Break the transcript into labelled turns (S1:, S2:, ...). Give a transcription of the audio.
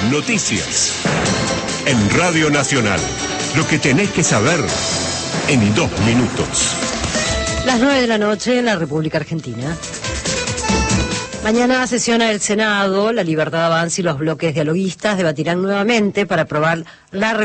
S1: Noticias. En Radio Nacional. Lo que tenés que saber en 2 minutos.
S2: Las 9 de la noche en la República Argentina. Mañana sesiona el Senado, La Libertad Avanza y los bloques dialoguistas debatirán nuevamente para aprobar la